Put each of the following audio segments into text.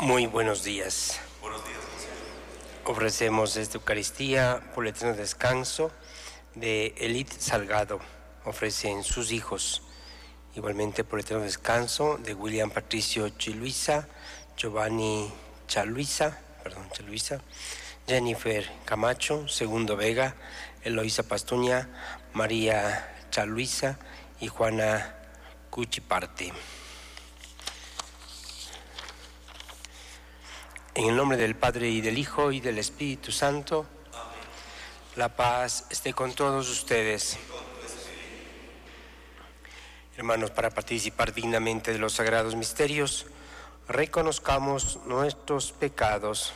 Muy buenos días. Buenos días, Señor. Ofrecemos esta Eucaristía por el eterno descanso de Elith Salgado. Ofrecen sus hijos. Igualmente por el eterno descanso de William Patricio Chaluisa, Giovanni Chaluisa, Jennifer Camacho, Segundo Vega, Eloísa Pastuña, María Chaluisa y Juana Cuchiparte. En el nombre del Padre y del Hijo y del Espíritu Santo. Amén. La paz esté con todos ustedes. Hermanos, para participar dignamente de los sagrados misterios, reconozcamos nuestros pecados.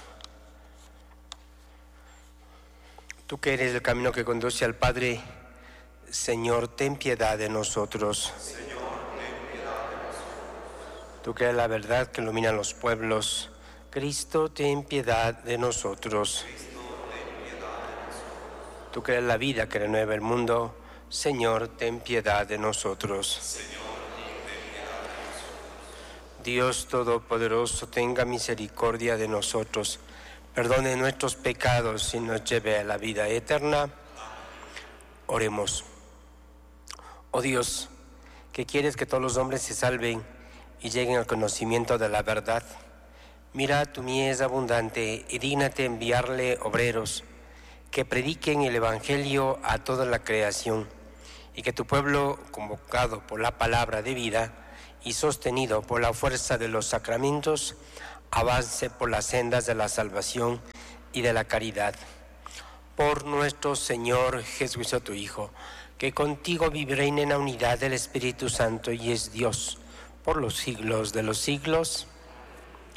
Tú que eres el camino que conduce al Padre, Señor, ten piedad de nosotros. Señor, ten piedad de nosotros. Tú que eres la verdad que ilumina a los pueblos, Cristo, ten piedad de nosotros. Cristo, ten piedad de nosotros. Tú que eres la vida que renueva el mundo, Señor, ten piedad de nosotros. Señor, ten piedad de nosotros. Dios Todopoderoso, tenga misericordia de nosotros, perdone nuestros pecados y nos lleve a la vida eterna. Oremos. Oh Dios, que quieres que todos los hombres se salven y lleguen al conocimiento de la verdad, mira tu mies abundante y dígnate enviarle obreros que prediquen el Evangelio a toda la creación, y que tu pueblo, convocado por la palabra de vida y sostenido por la fuerza de los sacramentos, avance por las sendas de la salvación y de la caridad. Por nuestro Señor Jesucristo, tu Hijo, que contigo vive y reina en la unidad del Espíritu Santo y es Dios por los siglos de los siglos.